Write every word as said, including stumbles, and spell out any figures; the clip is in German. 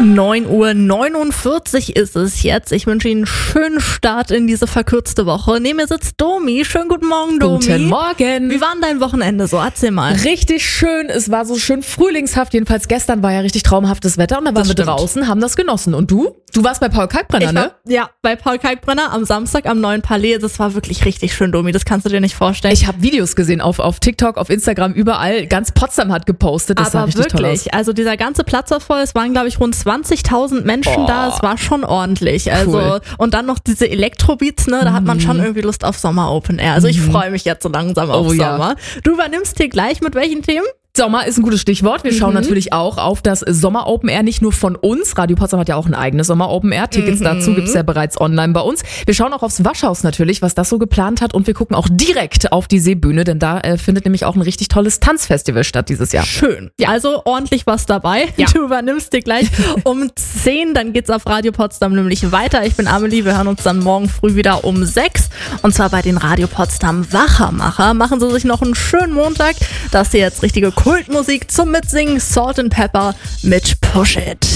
neun Uhr neunundvierzig ist es jetzt. Ich wünsche Ihnen einen schönen Start in diese verkürzte Woche. Neben mir sitzt Domi. Schönen guten Morgen, Domi. Guten Morgen. Wie war denn dein Wochenende so? Erzähl mal. Richtig schön. Es war so schön frühlingshaft. Jedenfalls gestern war ja richtig traumhaftes Wetter und dann waren wir draußen, haben das genossen. Und du? Du warst bei Paul Kalkbrenner, Ich war, ne? Ja, bei Paul Kalkbrenner am Samstag am neuen Palais. Das war wirklich richtig schön, Domi. Das kannst du dir nicht vorstellen. Ich habe Videos gesehen auf, auf TikTok, auf Instagram, überall. Ganz Potsdam hat gepostet. Das Aber sah richtig wirklich, toll aus. also dieser ganze Platz war voll. Es waren, glaube ich, rund zwanzigtausend Menschen Oh. da. Es war schon ordentlich. Also Cool. Und dann noch diese Elektrobeats, ne? Da hat man schon irgendwie Lust auf Sommer Open Air. Also ich freue mich jetzt so langsam auf Oh ja. Sommer. Du übernimmst hier gleich mit welchen Themen? Sommer ist ein gutes Stichwort. Wir schauen natürlich auch auf das Sommer Open Air, nicht nur von uns. Radio Potsdam hat ja auch ein eigenes Sommer Open Air. Tickets dazu gibt's ja bereits online bei uns. Wir schauen auch aufs Waschhaus natürlich, was das so geplant hat. Und wir gucken auch direkt auf die Seebühne, denn da äh, findet nämlich auch ein richtig tolles Tanzfestival statt dieses Jahr. Schön. Ja, also ordentlich was dabei. Ja. Du übernimmst dir gleich um zehn, dann geht's auf Radio Potsdam nämlich weiter. Ich bin Amelie, wir hören uns dann morgen früh wieder um sechs. Und zwar bei den Radio Potsdam Wachermacher. Machen Sie sich noch einen schönen Montag. Das hier jetzt richtige Kultmusik zum Mitsingen. Salt and Pepper mit Push It.